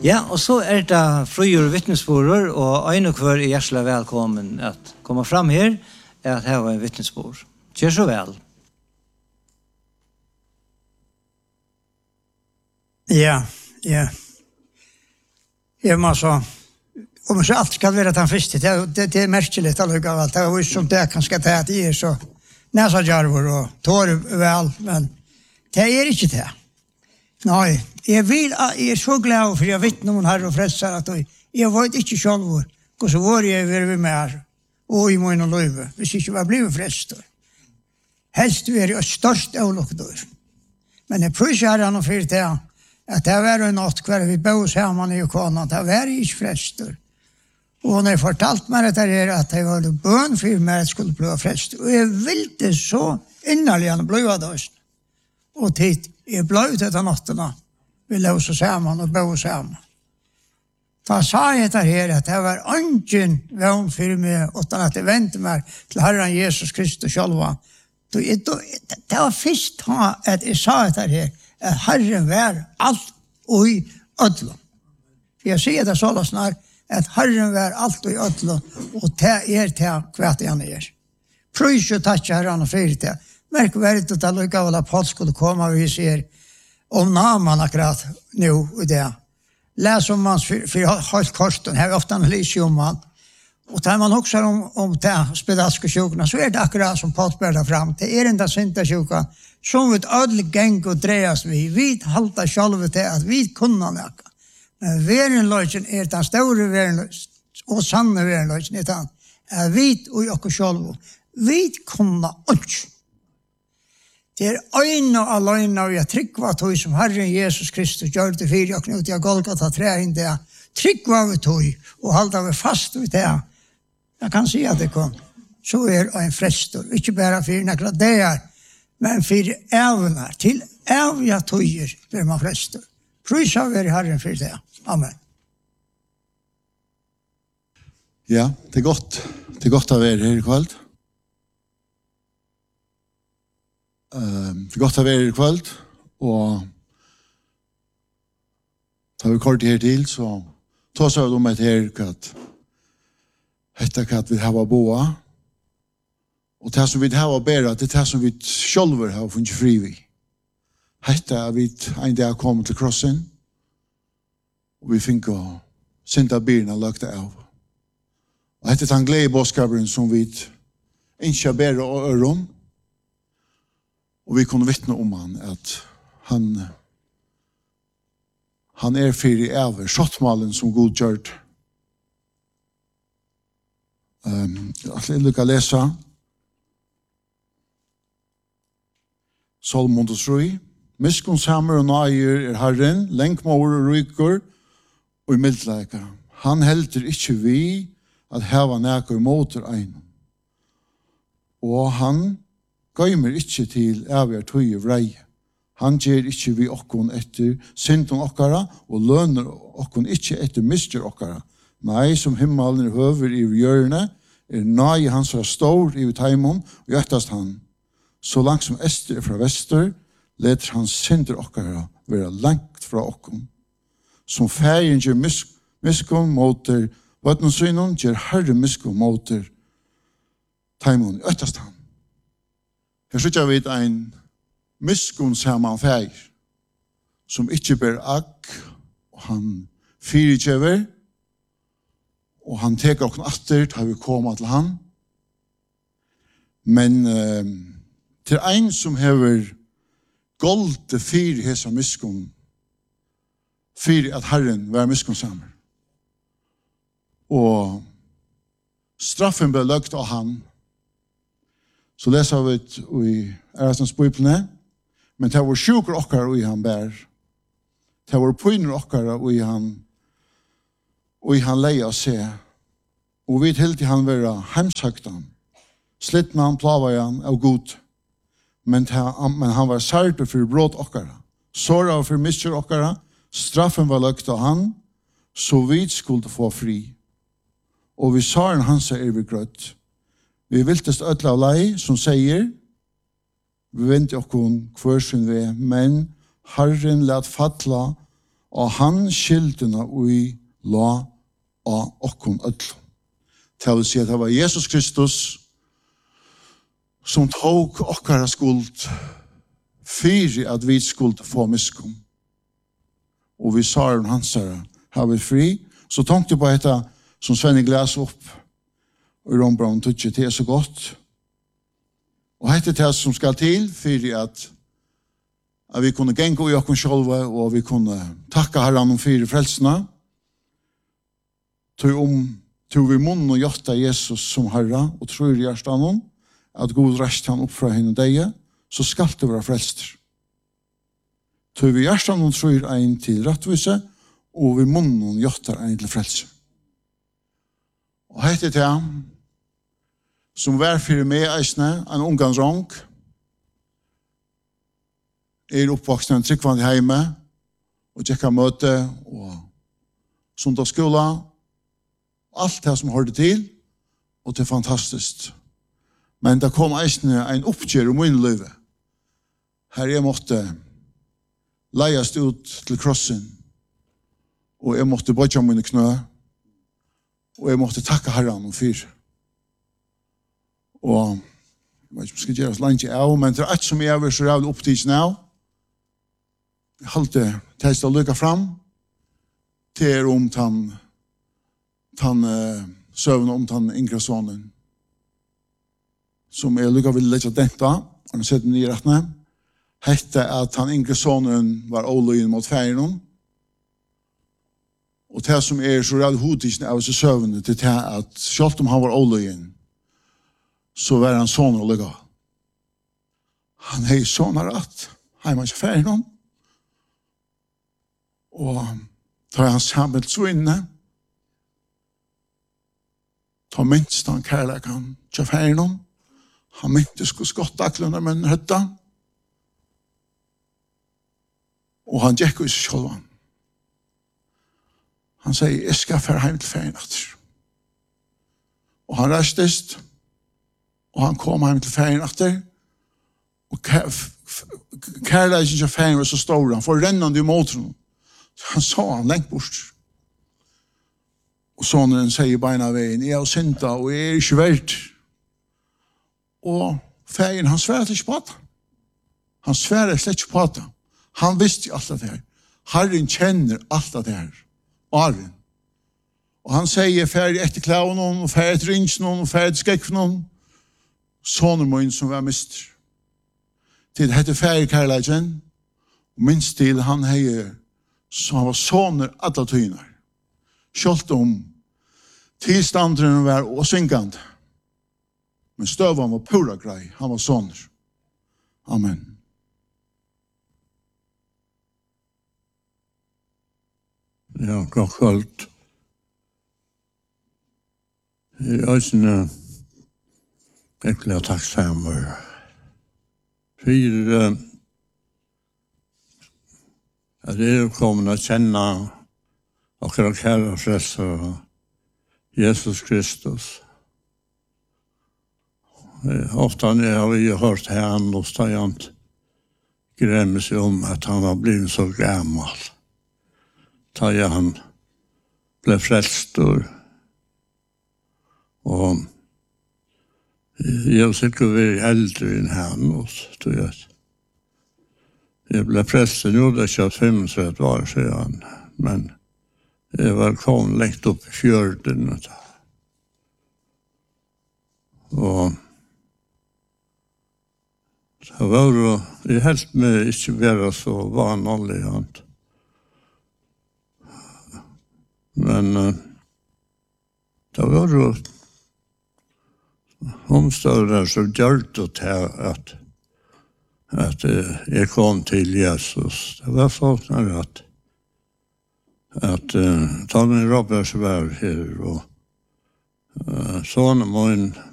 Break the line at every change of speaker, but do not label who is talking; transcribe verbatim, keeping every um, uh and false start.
Ja, og så er det frigjør vittnesborder, og øyne hver er hjertelig velkommen at komme fram her, er at her var en vittnesbord. Kjør så vel.
Ja, ja. Jeg må så, om så alt skal være den første, det, det, det er merkelig allikevel, det er jo som det kanskje det at jeg er så næsa djarver og tår vel, men det er ikke det. Nei, jeg vil, jeg er så glad for jeg vet noen her og frelser at jeg, jeg vet ikke selv hvor, hvordan var jeg vil være med her, og i min og løyve, hvis jeg ikke var blevet frelst. Helst er jeg størst avlukkedør. Men jeg prøver her han og fyrt det, at det var en natt hver vi bor sammen i Ukona, det var ikke frelst. Og når jeg fortalte meg dette her, at jeg var bøn for meg at jeg skulle bli frelst, og jeg ville så innerlig han ble av det. Og tid, jeg ble ut etter nattene, vi lå så sammen og bo sammen. Da sa jeg dette her, at det var ingen vøn for meg, utan at jeg ventet meg til Herren Jesus Kristus selv. Det var først at jeg sa dette her, at Herren var alt og i ødlån. Jeg sier det så snart, at Herren var alt og i ødlån, og det er til hva det han er. Prøys og takk Herren og fyrir til. Merk verdt at det lukket vel at Paul skulle komme, og vi ser om namen akkurat nå i det. Les om hans høyt korsten, her er ofte han lyser om han. Og tar man også om, om det spedalske sjukene, så er det akkurat som Paul bærer fram. Det er enda synta sjuka, som vi ødelig geng og dreias vi. Vi halter sjálve til at vi kunne nekka. Men verenløysen er den store verenløysen, og sanne verenløysen er den, er vi og jokke sjálve. Vi kunne ikke. Det er øyne og aløyne, og jeg tryggva tog som Herren Jesus Kristus gjør det fyrir, og knut jeg Golgata tre inn det. Tryggva vi tog, og halda vi fast ved det. Jeg kan si at det kom. Så er en frestor, ikke bare for nekla det er, men for evner, til evige tøyer blir man frestor. Prøys av er Herren for det. Amen.
Ja, det er godt. Det er godt å være her i kveld. Uh, det er godt å være her i kveld, og da vi kort her til, så ta oss av om et her at etter hva vi har boa, og det som vi har bedre, det er det som vi selv har funnet fri vi. Hette er vi en dag kommet til krossen, og vi fikk å synda byrne og lagte av. Og hette er den glede bådskaperen som vi ikke bedre å øre om, og vi kunne vittne om han, at han, han er fyrir over sottmalen som god gjørt. Um, jeg lukker å lese Salmon og Troi. Miskun samer og nøyer er Herren, lenkmål og ryker og i mildleika. Han helter ikke vi at heva nækker motor ein. Og han gøymer ikke til evig tøye vrei. Han gjør ikke vi okkon etter synden okkara, og løner okkon ikke etter mister okkara. Nei, som himmelen er høver i hjørne, er nøye hans var stor i taimon, og gjøttast han. Så langt som Ester er fra vester, leter hans synder okkara være langt fra okkon. Som ferien gjør misk, miskon måter, vatnensøynon gjør herre miskon måter, taimon, gjøttast han. Her sitter vi en miskon saman feir, som ikke ber akk, og han fyrirgjever, og han teker okken atter til vi kommer til han. Men uh, til ein som hever golde fyr hesa miskon, fyr at Herren var miskon saman. Og straffen ble løgt av han. Så leser vi i Erastens bøyplene, men det var sjuker okkar og i han bær. Det var pøyner okkar og i han og i han leie å se. Og vi til til han være hemsøktan. Slitt med han plavar han av god. Men, men han var særper for brått okkara. Såra for mister okkara. Straffen var løgt av han, så vi skulle få fri. Og vi sa en hans er vi grøtt. Vi viltest ødla av lei, som sier, vi venter okkon kvørsen vi, men Herren let fatla og han skyldene ui la av okkon ødlom. Det vil si at det var Jesus Kristus som tok okkara skuld fyrir at vi skulle få miskom. Og vi sa om hans herre, har vi fri, så tenkte jeg på dette som Svenning les opp i Rombraun Tudje, det er så godt. Og dette er det som skal til fyrir at at vi kunne genge i okken sjølve, og vi kunne takka herren om fire frelsene. Tog om, tog vi munnen og hjertet Jesus som herre, og tror i hjertet at Gud reiste han opp fra henne deg, så skal det være frelster. Tog vi hjertet og tror en til rettvise, og vi munnen og hjertet en til frelse. Og hette til ham, som var for meg eisne, en ungansrong, er oppvoksen en tryggvann i heime, og tjekka møte, og sundagsskola, alt det som hørte til, og det er fantastisk. Men det kom eisne en oppgjør om min liv. Her jeg måtte leiast ut til krossen, og jeg måtte bøtja mine knø, og jeg måtte takka herran om fyr. Og jeg vet ikke om jeg skal gjøre oss langt av, men det er et som jeg er så rævlig opptids nå. Jeg halte testa å lykke fram til er om tann tann uh, søvn om tann yngre sonen som jeg lykke vil lette denta og han sette den i rettene hette at han yngre sonen var åløyen mot ferien og det som er så rævlig hodisen av seg søvnene til det at selv om han var åløyen så var han sonen å lykke han er sonen rett han var ikke ferien og tar han samlet så inne, tar minst han kærlekan til ferien, han mintes hvor skottaklen er med høtta, og han gikk i seg selv. Han sier, jeg skal fære hjem til ferien etter. Og han restest, og han kom hjem til ferien etter, og kærlekan til ferien var så stor, han får rennende i motoren, han sa han lengt bort. Og sonen sier beina veien, jeg har synda, og jeg er ikke verdt. Og feien, han sværer ikke på det. Han sværer slett ikke på det. Han visste alt det her. Herren kjenner alt det her. Arven. Og han sier, ferdig etter klaven, og ferdig etter ringen, og ferdig etter skekken, sonen min som var mister. Til det heter ferdig kærleisen, og minst til han heier, så han var soner alla tynar. Kjolt om tilstandren var åsynkande. Men støvan var pura grei. Han var soner. Amen.
Ja, godt kvalt. Jeg er også ekkelig takksammer. For uh, at det er kommet å kjenne akkurat kjære frelser Jesus Kristus. Ofta når jeg har hørt han og stajant grämmer sig om att han var blivit så gammal. Ta jag han blev frälst och och jag tycker vi är äldre än han och tror jag. Jag blev frälst nu då jag femtiotre år sedan, men jag var kom lätt upp i fjörden och och det var jo, jeg helt med ikke være så vanligant. Men uh, det var jo omstående som gjør det til at, at uh, jeg kom til Jesus. Det var sånn at at uh, Tony Roberts var her og uh, sånne min